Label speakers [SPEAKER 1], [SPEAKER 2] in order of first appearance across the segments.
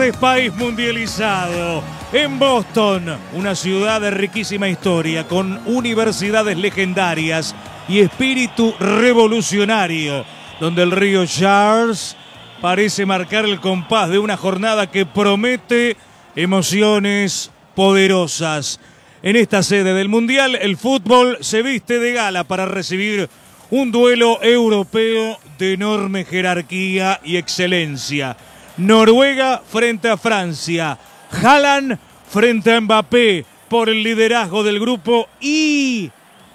[SPEAKER 1] tardes, país mundializado. En Boston, una ciudad de riquísima historia, con universidades legendarias y espíritu revolucionario, donde el río Charles parece marcar el compás de una jornada que promete emociones poderosas. En esta sede del Mundial, el fútbol se viste de gala para recibir un duelo europeo de enorme jerarquía y excelencia. Noruega frente a Francia, Haaland frente a Mbappé por el liderazgo del grupo y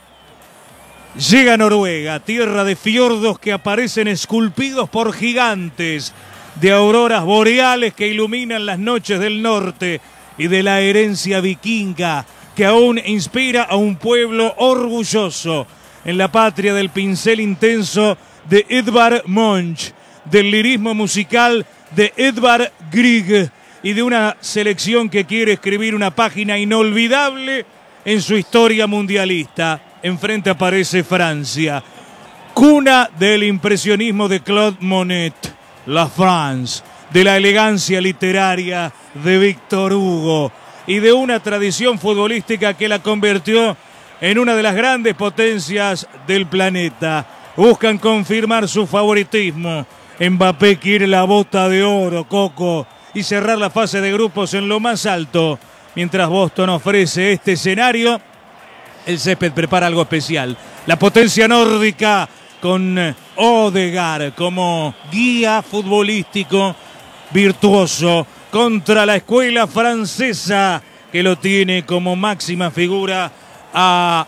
[SPEAKER 1] llega Noruega, tierra de fiordos que aparecen esculpidos por gigantes, de auroras boreales que iluminan las noches del norte y de la herencia vikinga que aún inspira a un pueblo orgulloso en la patria del pincel intenso de Edvard Munch, del lirismo musical de Edvard Grieg y de una selección que quiere escribir una página inolvidable en su historia mundialista. Enfrente aparece Francia, cuna del impresionismo de Claude Monet, la France, de la elegancia literaria de Víctor Hugo y de una tradición futbolística que la convirtió en una de las grandes potencias del planeta. Buscan confirmar su favoritismo. Mbappé quiere la bota de oro, Coco, y cerrar la fase de grupos en lo más alto. Mientras Boston ofrece este escenario, el césped prepara algo especial. La potencia nórdica con Odegaard como guía futbolístico virtuoso contra la escuela francesa que lo tiene como máxima figura a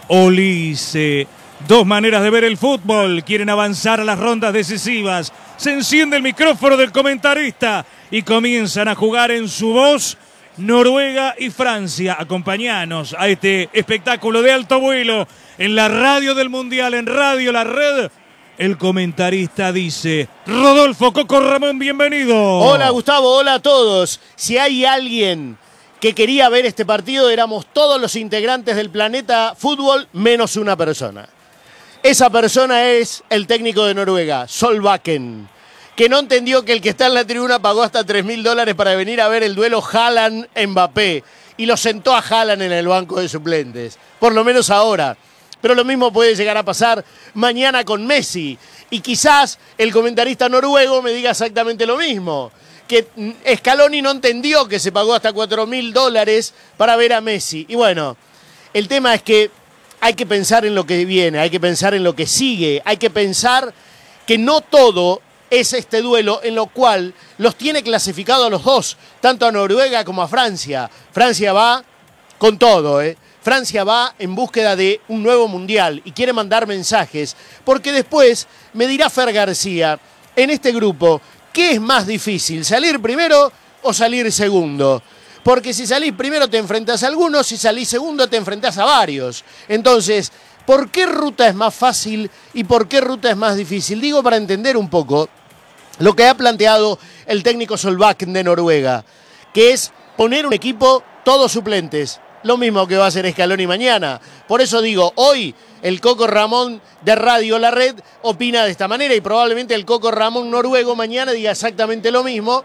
[SPEAKER 1] Olise. Dos maneras de ver el fútbol. Quieren avanzar a las rondas decisivas. Se enciende el micrófono del comentarista y comienzan a jugar en su voz Noruega y Francia. Acompáñanos a este espectáculo de alto vuelo en la radio del Mundial, en Radio La Red. El comentarista dice: Rodolfo Coco Ramón, bienvenido.
[SPEAKER 2] Hola Gustavo, hola a todos. Si hay alguien que quería ver este partido, éramos todos los integrantes del Planeta Fútbol menos una persona. Esa persona es el técnico de Noruega, Solbakken, que no entendió que el que está en la tribuna pagó hasta $3.000 para venir a ver el duelo Haaland-Mbappé y lo sentó a Haaland en el banco de suplentes, por lo menos ahora. Pero lo mismo puede llegar a pasar mañana con Messi y quizás el comentarista noruego me diga exactamente lo mismo, que Scaloni no entendió que se pagó hasta $4.000 para ver a Messi. Y bueno, el tema es que hay que pensar en lo que viene, hay que pensar en lo que sigue, hay que pensar que no todo es este duelo en lo cual los tiene clasificados a los dos, tanto a Noruega como a Francia. Francia va con todo, Francia va en búsqueda de un nuevo mundial y quiere mandar mensajes, porque después me dirá Fer García, en este grupo, ¿qué es más difícil, salir primero o salir segundo? Porque si salís primero te enfrentás a algunos, si salís segundo te enfrentás a varios. Entonces, ¿por qué ruta es más fácil y por qué ruta es más difícil? Digo para entender un poco lo que ha planteado el técnico Solbakken de Noruega, que es poner un equipo todos suplentes. Lo mismo que va a hacer Scaloni mañana. Por eso digo, hoy el Coco Ramón de Radio La Red opina de esta manera y probablemente el Coco Ramón noruego mañana diga exactamente lo mismo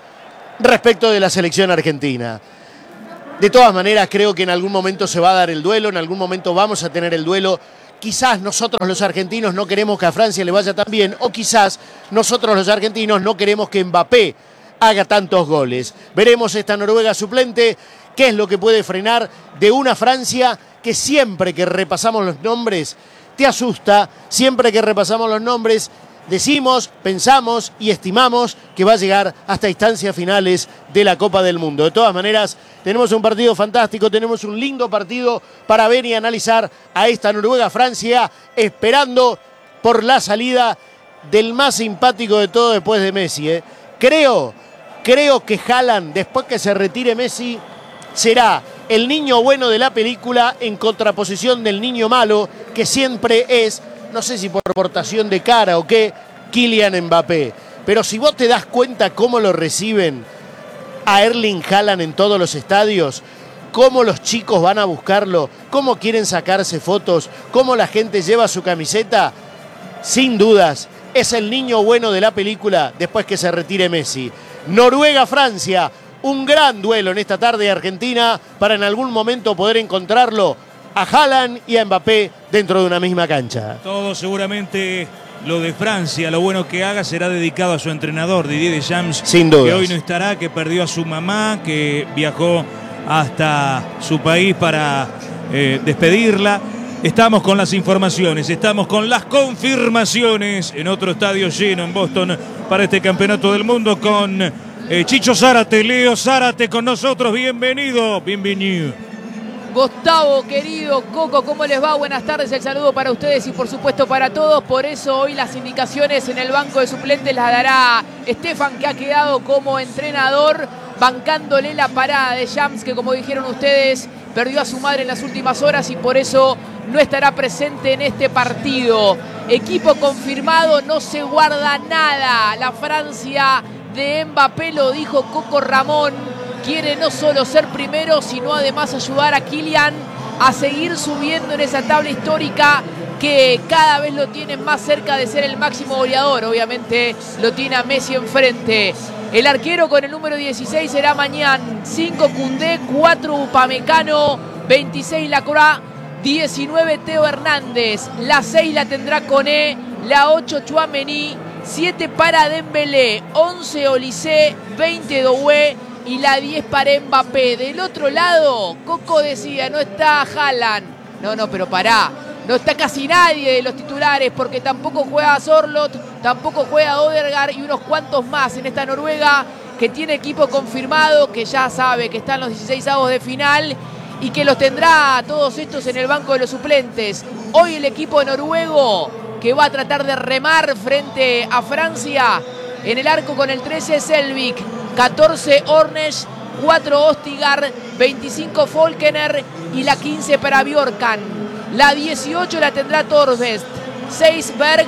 [SPEAKER 2] respecto de la selección argentina. De todas maneras, creo que en algún momento se va a dar el duelo, en algún momento vamos a tener el duelo. Quizás nosotros los argentinos no queremos que a Francia le vaya tan bien, o quizás nosotros los argentinos no queremos que Mbappé haga tantos goles. Veremos esta Noruega suplente, qué es lo que puede frenar de una Francia que siempre que repasamos los nombres te asusta, siempre que repasamos los nombres decimos, pensamos y estimamos que va a llegar hasta instancias finales de la Copa del Mundo. De todas maneras, tenemos un partido fantástico, tenemos un lindo partido para ver y analizar a esta Noruega-Francia, esperando por la salida del más simpático de todo después de Messi. Creo que Haaland, después que se retire Messi, será el niño bueno de la película en contraposición del niño malo, que siempre es, no sé si por portación de cara o qué, Kylian Mbappé. Pero si vos te das cuenta cómo lo reciben a Erling Haaland en todos los estadios, cómo los chicos van a buscarlo, cómo quieren sacarse fotos, cómo la gente lleva su camiseta, sin dudas es el niño bueno de la película después que se retire Messi. Noruega-Francia, un gran duelo en esta tarde Argentina para en algún momento poder encontrarlo a Haaland y a Mbappé dentro de una misma cancha.
[SPEAKER 1] Todo seguramente lo de Francia, lo bueno que haga será dedicado a su entrenador, Didier Deschamps,
[SPEAKER 2] sin duda,
[SPEAKER 1] que hoy no estará, que perdió a su mamá, que viajó hasta su país para despedirla. Estamos con las informaciones, estamos con las confirmaciones en otro estadio lleno en Boston para este campeonato del mundo con Chicho Zárate, Leo Zárate con nosotros. Bienvenido.
[SPEAKER 3] Gustavo, querido, Coco, ¿cómo les va? Buenas tardes, el saludo para ustedes y por supuesto para todos. Por eso hoy las indicaciones en el banco de suplentes las dará Stefan, que ha quedado como entrenador, bancándole la parada de Shams, que como dijeron ustedes, perdió a su madre en las últimas horas y por eso no estará presente en este partido. Equipo confirmado, no se guarda nada. La Francia de Mbappé, lo dijo Coco Ramón, quiere no solo ser primero, sino además ayudar a Kylian a seguir subiendo en esa tabla histórica que cada vez lo tiene más cerca de ser el máximo goleador. Obviamente lo tiene a Messi enfrente. El arquero con el número 16 será Mañán, 5 Koundé, 4 Upamecano, 26 Lacroix, 19 Teo Hernández, la 6 la tendrá Koné, la 8 Tchouaméni, 7 para Dembélé, 11 Olise, 20 Doué y la 10 para Mbappé. Del otro lado, Coco decía, no está Haaland. No, pero pará. No está casi nadie de los titulares porque tampoco juega Sorloth, tampoco juega Odegaard y unos cuantos más en esta Noruega que tiene equipo confirmado, que ya sabe que están los 16avos de final y que los tendrá todos estos en el banco de los suplentes. Hoy el equipo noruego que va a tratar de remar frente a Francia en el arco con el 13 Selvik, 14 Ornesh, 4 Ostigar, 25 Folkener y la 15 para Bjorkan. La 18 la tendrá Torvest, 6 Berg,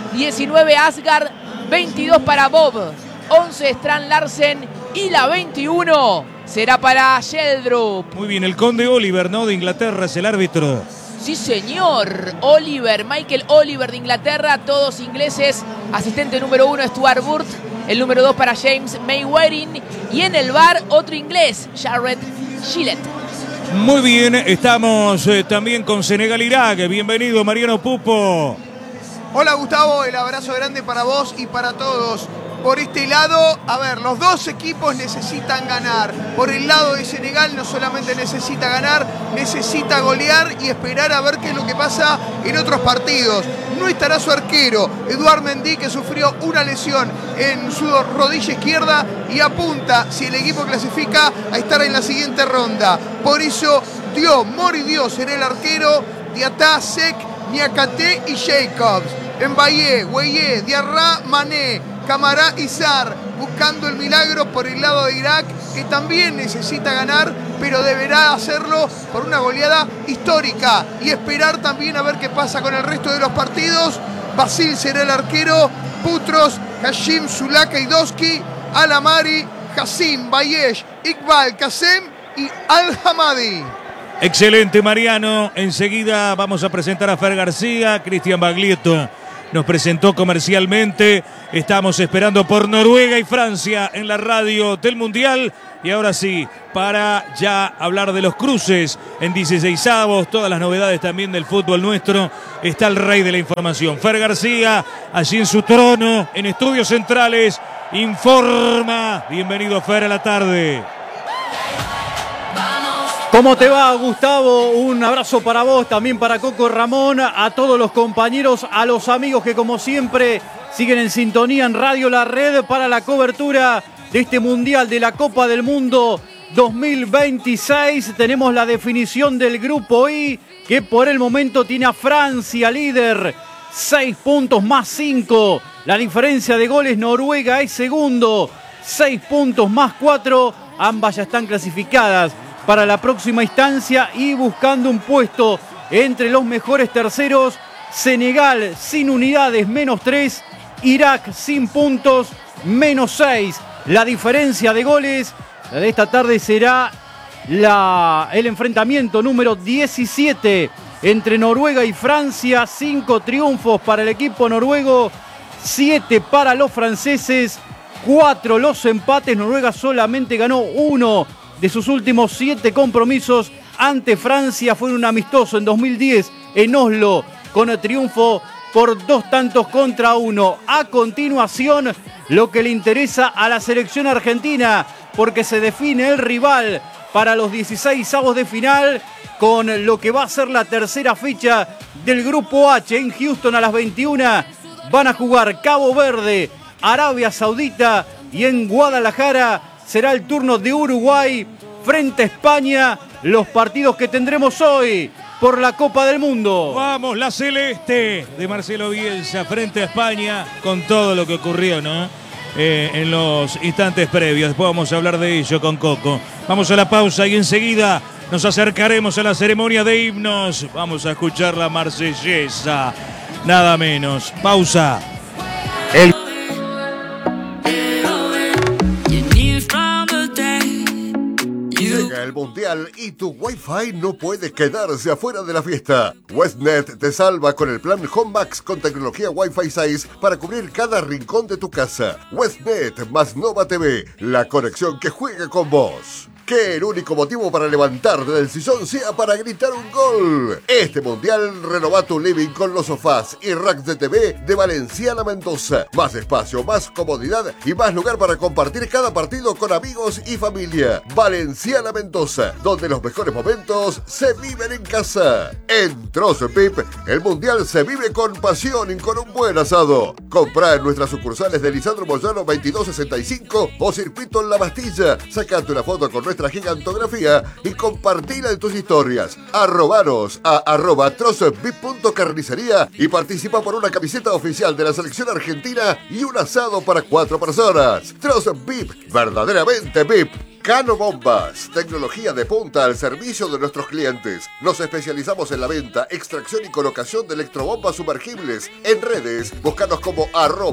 [SPEAKER 3] 19 Asgard, 22 para Bob, 11 Strand Larsen y la 21 será para Sheldrup.
[SPEAKER 1] Muy bien, el conde Oliver, ¿no? De Inglaterra es el árbitro.
[SPEAKER 3] Sí, señor. Oliver, Michael Oliver de Inglaterra, todos ingleses. Asistente número 1, Stuart Burt. El número 2 para James Mayweather. Y en el bar, otro inglés, Jared Gillett.
[SPEAKER 1] Muy bien, estamos también con Senegal-Irak. Bienvenido, Mariano Pupo.
[SPEAKER 4] Hola, Gustavo. El abrazo grande para vos y para todos. Por este lado, a ver, los dos equipos necesitan ganar. Por el lado de Senegal no solamente necesita ganar, necesita golear y esperar a ver qué es lo que pasa en otros partidos. No estará su arquero, Edouard Mendy, que sufrió una lesión en su rodilla izquierda y apunta, si el equipo clasifica, a estar en la siguiente ronda. Por eso, Mori Diop será el arquero, Diatta, Seck, Niakate y Jacobs. Mbaye, Gueye, Diarra, Mané, Camará y Sarr, buscando el milagro por el lado de Irak, que también necesita ganar, pero deberá hacerlo por una goleada histórica y esperar también a ver qué pasa con el resto de los partidos. Basil será el arquero, Putros, Hashim, Sulaka y Doski, Alamari, Hassim, Bayesh, Iqbal, Kasem y Al-Hamadi.
[SPEAKER 1] Excelente, Mariano. Enseguida vamos a presentar a Fer García, Cristian Baglietto nos presentó comercialmente. Estamos esperando por Noruega y Francia en la radio del Mundial. Y ahora sí, para ya hablar de los cruces en 16avos, todas las novedades también del fútbol nuestro, está el rey de la información. Fer García, allí en su trono, en Estudios Centrales, informa. Bienvenido, Fer, a la tarde.
[SPEAKER 5] ¿Cómo te va, Gustavo? Un abrazo para vos, también para Coco Ramón, a todos los compañeros, a los amigos que como siempre siguen en sintonía en Radio La Red para la cobertura de este Mundial de la Copa del Mundo 2026. Tenemos la definición del Grupo I, que por el momento tiene a Francia líder, 6 puntos más 5. La diferencia de goles, Noruega es segundo, 6 puntos más 4. Ambas ya están clasificadas para la próxima instancia y buscando un puesto entre los mejores terceros. Senegal sin unidades, menos 3. Irak sin puntos, menos 6. La diferencia de goles de esta tarde será el enfrentamiento número 17 entre Noruega y Francia. 5 triunfos para el equipo noruego, 7 para los franceses, 4 los empates. Noruega solamente ganó 1 de sus últimos 7 compromisos ante Francia. Fue un amistoso en 2010 en Oslo con el triunfo por 2-1. A continuación, lo que le interesa a la selección argentina, porque se define el rival para los 16avos de final con lo que va a ser la tercera fecha del Grupo H. En Houston a las 21 van a jugar Cabo Verde, Arabia Saudita, y en Guadalajara será el turno de Uruguay frente a España. Los partidos que tendremos hoy por la Copa del Mundo.
[SPEAKER 1] Vamos, la celeste de Marcelo Bielsa frente a España, con todo lo que ocurrió, ¿no? En los instantes previos. Después vamos a hablar de ello con Coco. Vamos a la pausa y enseguida nos acercaremos a la ceremonia de himnos. Vamos a escuchar la marsellesa, nada menos. Pausa.
[SPEAKER 6] Llega el Mundial y tu Wi-Fi no puede quedarse afuera de la fiesta. Westnet te salva con el plan Home Max con tecnología Wi-Fi 6 para cubrir cada rincón de tu casa. Westnet más Nova TV, la conexión que juega con vos. Que el único motivo para levantarte del sillón sea para gritar un gol. Este Mundial renova tu living con los sofás y racks de TV de Valenciana Mendoza. Más espacio, más comodidad y más lugar para compartir cada partido con amigos y familia. Valenciana Mendoza, donde los mejores momentos se viven en casa. En Trozo Pip, el Mundial se vive con pasión y con un buen asado. Comprá en nuestras sucursales de Lisandro Moyano 2265 o Circuito en La Bastilla. Sacate una foto con nuestra gigantografía y compartila en tus historias. Arrobanos a @trozovip.carnicería y participa por una camiseta oficial de la selección argentina y un asado para 4 personas. Trozo VIP, verdaderamente VIP. Cano Bombas, tecnología de punta al servicio de nuestros clientes. Nos especializamos en la venta, extracción y colocación de electrobombas sumergibles. En redes, búscanos como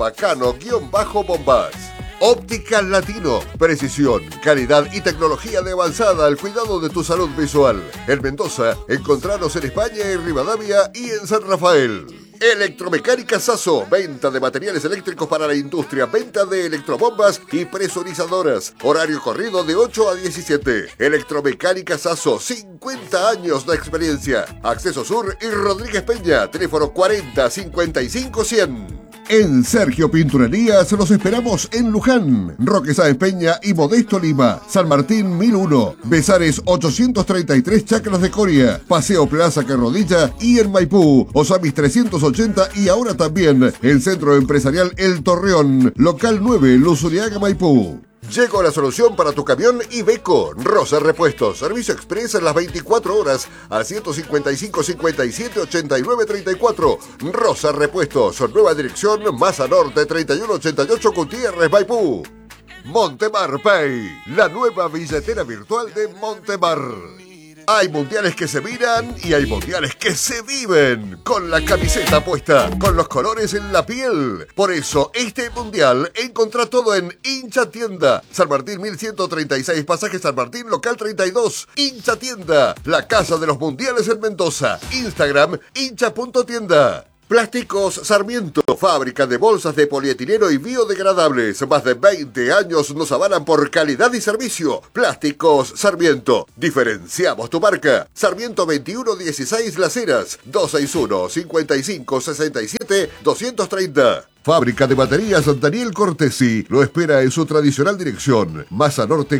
[SPEAKER 6] @cano_bombas. Óptica Latino, precisión, calidad y tecnología de avanzada al cuidado de tu salud visual. En Mendoza, encontranos en España, en Rivadavia y en San Rafael. Electromecánica Sasso, venta de materiales eléctricos para la industria, venta de electrobombas y presurizadoras. Horario corrido de 8 a 17. Electromecánica Sasso, 50 años de experiencia. Acceso Sur y Rodríguez Peña, teléfono 40 55 100. En Sergio Pinturerías los esperamos en Luján, Roque Sáenz Peña y Modesto Lima, San Martín 1001, Besares 833 Chacras de Coria, Paseo Plaza Carrodilla y en Maipú, Osamis 380 y ahora también el Centro Empresarial El Torreón, Local 9, Luzuriaga, Maipú. Llegó la solución para tu camión Iveco. Rosa Repuestos. Servicio express en las 24 horas al 155 57 89 34. Rosa Repuestos. Nueva dirección, Maza Norte 3188 Gutiérrez, Maipú. Montemar Pay. La nueva billetera virtual de Montemar. Hay mundiales que se miran y hay mundiales que se viven. Con la camiseta puesta, con los colores en la piel. Por eso, este mundial encontrá todo en Hincha Tienda. San Martín 1136, pasaje San Martín, local 32. Hincha Tienda, la casa de los mundiales en Mendoza. Instagram, hincha.tienda. Plásticos Sarmiento, fábrica de bolsas de polietileno y biodegradables. Más de 20 años nos avalan por calidad y servicio. Plásticos Sarmiento. Diferenciamos tu marca. Sarmiento 2116 Las Heras, 261 55 67 230. Fábrica de baterías Daniel Cortesi lo espera en su tradicional dirección. Maza Norte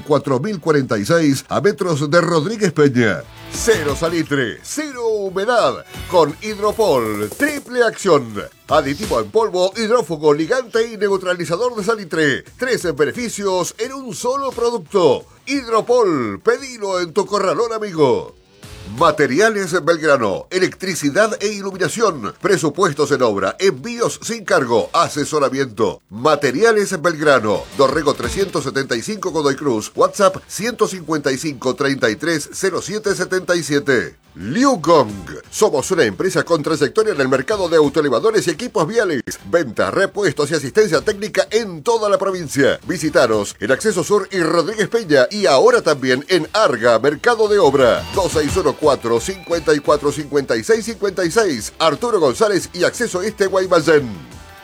[SPEAKER 6] 4046 a metros de Rodríguez Peña. Cero salitre, cero humedad. Con Hidropol, triple acción. Aditivo en polvo, hidrófugo, ligante y neutralizador de salitre. 13 beneficios en un solo producto. Hidropol, pedilo en tu corralón amigo. Materiales Belgrano, electricidad e iluminación, presupuestos en obra, envíos sin cargo, asesoramiento. Materiales Belgrano, Dorrego 375 Godoy Cruz, WhatsApp 155 33 07 77. Liu Gong, somos una empresa con trayectoria en el mercado de autoelevadores y equipos viales. Venta, repuestos y asistencia técnica en toda la provincia. Visítanos en Acceso Sur y Rodríguez Peña y ahora también en Arga, Mercado de Obra. 2614 54 56 56. Arturo González y Acceso Este Guaymallén.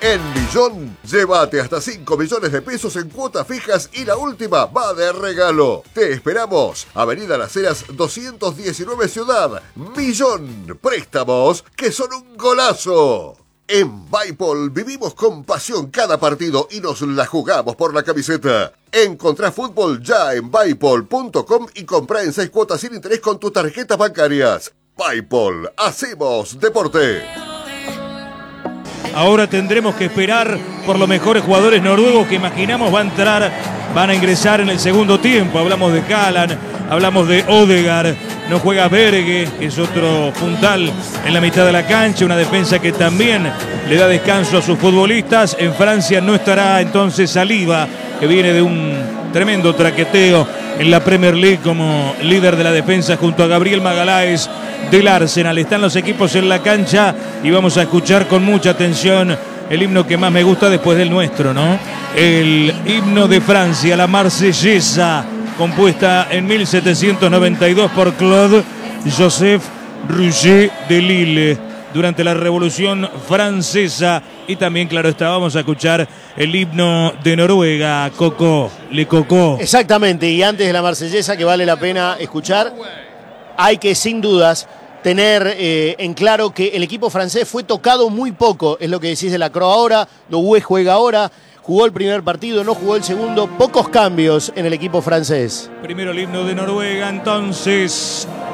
[SPEAKER 6] En Millón, llévate hasta 5 millones de pesos en cuotas fijas y la última va de regalo. Te esperamos. Avenida Las Heras 219 Ciudad. Millón. Préstamos que son un golazo. En Bipol vivimos con pasión cada partido y nos la jugamos por la camiseta. Encontrá fútbol ya en Bipol.com y comprá en 6 cuotas sin interés con tus tarjetas bancarias. Bipol, hacemos deporte.
[SPEAKER 1] Ahora tendremos que esperar por los mejores jugadores noruegos que imaginamos van a ingresar en el segundo tiempo. Hablamos de Haaland, hablamos de Odegaard, no juega Berge, que es otro puntal en la mitad de la cancha, una defensa que también le da descanso a sus futbolistas. En Francia no estará entonces Saliba, que viene de un tremendo traqueteo en la Premier League como líder de la defensa junto a Gabriel Magalhaes del Arsenal. Están los equipos en la cancha y vamos a escuchar con mucha atención el himno que más me gusta después del nuestro, ¿no? El himno de Francia, la Marsellesa, compuesta en 1792 por Claude Joseph Rouget de Lille durante la Revolución Francesa. Y también, claro está, vamos a escuchar el himno de Noruega, Coco, Le Coco.
[SPEAKER 2] Exactamente, y antes de la Marsellesa, que vale la pena escuchar, hay que sin dudas tener en claro que el equipo francés fue tocado muy poco, es lo que decís de la Croa ahora, Doué juega ahora, jugó el primer partido, no jugó el segundo, pocos cambios en el equipo francés.
[SPEAKER 1] Primero el himno de Noruega, entonces